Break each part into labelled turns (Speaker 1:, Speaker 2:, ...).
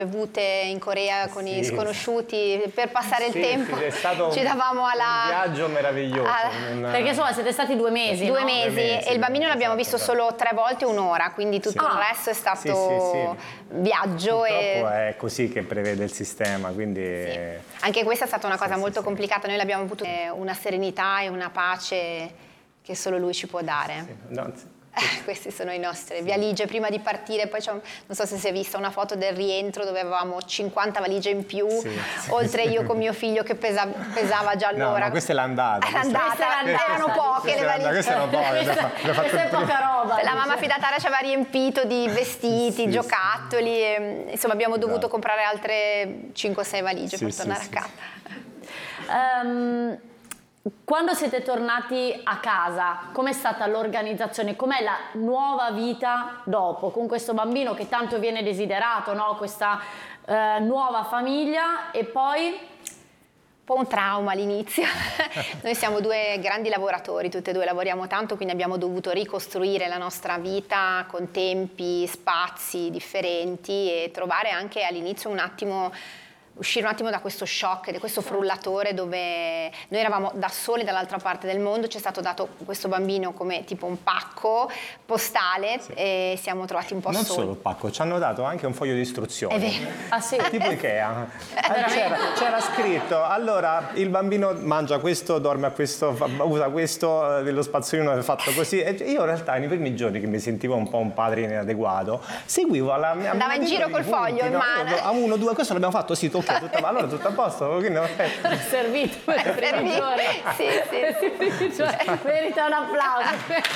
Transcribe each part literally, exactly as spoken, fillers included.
Speaker 1: Avute in Corea con sì, i sconosciuti per passare
Speaker 2: sì,
Speaker 1: il tempo,
Speaker 2: sì, è stato
Speaker 1: ci davamo alla...
Speaker 2: un viaggio meraviglioso.
Speaker 1: Alla...
Speaker 2: Una...
Speaker 1: Perché insomma siete stati due mesi, due, no? mesi, due mesi e il bambino l'abbiamo visto esatto. solo tre volte un'ora, quindi tutto sì. il resto è stato sì, sì, sì. viaggio.
Speaker 2: Purtroppo
Speaker 1: e...
Speaker 2: è così che prevede il sistema, quindi...
Speaker 1: Sì. Anche questa è stata una cosa sì, molto
Speaker 2: sì,
Speaker 1: complicata, noi l'abbiamo avuto una serenità e una pace che solo lui ci può dare.
Speaker 2: Sì. No, sì.
Speaker 1: Eh, queste sono le nostre valigie prima di partire, poi non so se si è vista una foto del rientro dove avevamo cinquanta valigie in più, sì, sì, oltre io con mio figlio che pesa, pesava già allora.
Speaker 2: No, no, questa è l'andata.
Speaker 1: È l'andata, erano poche le valigie.
Speaker 2: Queste erano poche,
Speaker 1: questa,
Speaker 2: questa
Speaker 1: è poca roba. La mamma fidataria ci aveva riempito di vestiti, sì, giocattoli, sì. e, insomma abbiamo dovuto esatto. comprare altre cinque sei valigie sì, per tornare sì, a casa.
Speaker 3: Sì. Um, Quando siete tornati a casa, com'è stata l'organizzazione? Com'è la nuova vita dopo, con questo bambino che tanto viene desiderato, no? Questa eh, nuova famiglia e poi...
Speaker 1: Un po' un trauma all'inizio. Noi siamo due grandi lavoratori, tutti e due lavoriamo tanto, quindi abbiamo dovuto ricostruire la nostra vita con tempi, spazi differenti e trovare anche all'inizio un attimo... uscire un attimo da questo shock, da questo frullatore dove noi eravamo da soli dall'altra parte del mondo, ci è stato dato questo bambino come tipo un pacco postale sì. e siamo trovati un po'
Speaker 2: non
Speaker 1: soli.
Speaker 2: Non solo il pacco, ci hanno dato anche un foglio di istruzioni.
Speaker 1: È vero.
Speaker 3: Ah sì?
Speaker 2: Tipo Ikea. C'era scritto, allora il bambino mangia questo, dorme a questo, usa questo, lo spazzolino è fatto così. E io in realtà nei primi giorni che mi sentivo un po' un padre inadeguato, seguivo alla mia...
Speaker 1: Andava in giro col punti, foglio in
Speaker 2: no?
Speaker 1: mano.
Speaker 2: A uno, due, questo l'abbiamo fatto, sì, ok, tutto, allora tutto a posto. Quindi, okay.
Speaker 3: È servito per il primo giorno.
Speaker 1: Sì, sì.
Speaker 3: Cioè, merita un applauso.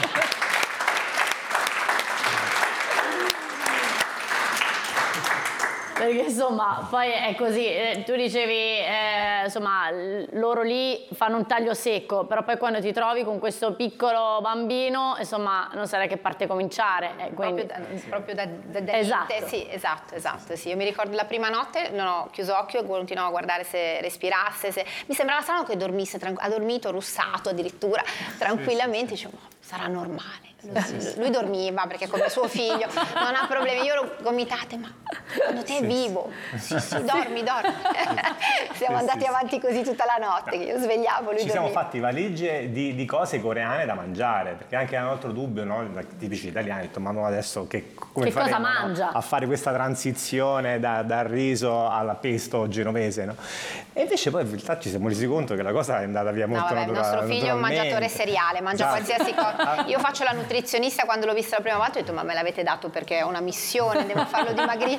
Speaker 3: Perché insomma poi è così, eh, tu dicevi eh, insomma loro lì fanno un taglio secco, però poi quando ti trovi con questo piccolo bambino insomma non sai da che parte cominciare. Eh, quindi...
Speaker 1: Proprio da, sì. proprio da, da, da
Speaker 3: esatto.
Speaker 1: niente, sì, esatto, esatto, sì. Io mi ricordo la prima notte, non ho chiuso occhio e continuavo a guardare se respirasse, se... mi sembrava strano che dormisse, ha dormito, russato addirittura, tranquillamente, sì, sì, sì. Dicevo, sarà normale. Lui dormiva perché come suo figlio non ha problemi, io ero gomitate, ma secondo te è vivo? Sì, sì, dormi, dormi. Siamo andati sì, avanti così tutta la notte, che io svegliavo, lui
Speaker 2: Ci
Speaker 1: dormiva.
Speaker 2: siamo fatti valigie di, di cose coreane da mangiare, perché anche un altro dubbio, no? Tipici italiani, ho detto, ma no, adesso che, come
Speaker 3: che
Speaker 2: faremo,
Speaker 3: cosa mangia?
Speaker 2: No? A fare questa transizione da, dal riso alla pesto genovese, no? E invece poi in realtà ci siamo resi conto che la cosa è andata via molto
Speaker 1: no, vabbè,
Speaker 2: naturale.
Speaker 1: Il nostro figlio è un mangiatore seriale, mangia esatto. qualsiasi cosa. Io faccio la nutrizionista, quando l'ho vista la prima volta ho detto ma me l'avete dato perché è una missione, devo farlo dimagrire.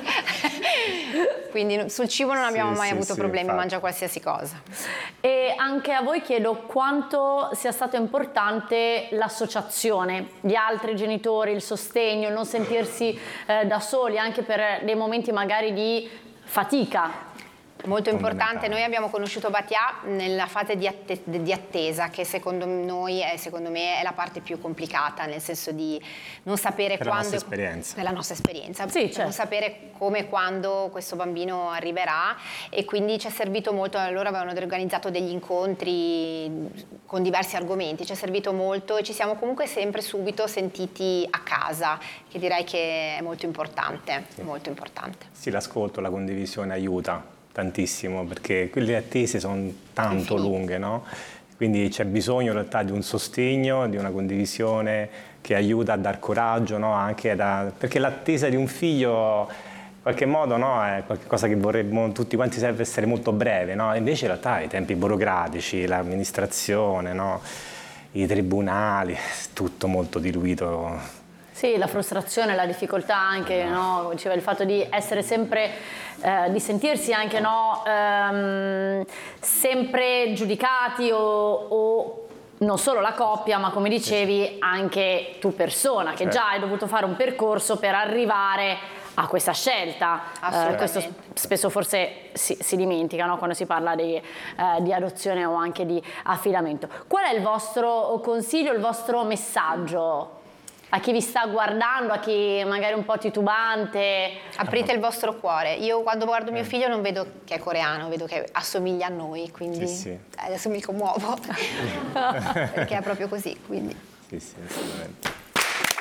Speaker 1: Quindi sul cibo non abbiamo sì, mai sì, avuto sì, problemi, infatti. Mangia qualsiasi cosa.
Speaker 3: E anche a voi chiedo quanto sia stato importante l'associazione di altri genitori, il sostegno, il non sentirsi eh, da soli anche per dei momenti magari di fatica.
Speaker 1: Molto importante, noi abbiamo conosciuto Batia nella fase di, atte di attesa, che secondo noi è, secondo me è la parte più complicata, nel senso di non sapere
Speaker 2: per
Speaker 1: quando...
Speaker 2: Per la nostra esperienza.
Speaker 1: Per la nostra esperienza,
Speaker 3: sì, certo.
Speaker 1: Non sapere come e quando questo bambino arriverà e quindi ci è servito molto, loro avevano organizzato degli incontri con diversi argomenti, ci è servito molto e ci siamo comunque sempre subito sentiti a casa, che direi che è molto importante, sì. molto importante.
Speaker 2: Sì, l'ascolto, la condivisione aiuta tantissimo, perché quelle attese sono tanto lunghe, no? Quindi c'è bisogno in realtà di un sostegno, di una condivisione che aiuta a dar coraggio, no? Anche da, perché l'attesa di un figlio in qualche modo, no? È qualcosa che vorremmo tutti quanti serve essere molto breve, no? Invece in realtà i tempi burocratici, l'amministrazione, no? I tribunali, è tutto molto diluito.
Speaker 3: Sì, la frustrazione, la difficoltà anche, no? Cioè, il fatto di essere sempre, eh, di sentirsi anche no, ehm, sempre giudicati o, o non solo la coppia, ma come dicevi anche tu persona, che già hai dovuto fare un percorso per arrivare a questa scelta. Eh, questo spesso forse si, si dimentica, no? Quando si parla di, eh, di adozione o anche di affidamento. Qual è il vostro consiglio, il vostro messaggio? A chi vi sta guardando, a chi magari è un po' titubante?
Speaker 1: Aprite il vostro cuore. Io quando guardo mio figlio non vedo che è coreano, vedo che assomiglia a noi, quindi sì, sì. adesso mi commuovo perché è proprio così. Quindi.
Speaker 2: Sì, sì, assolutamente.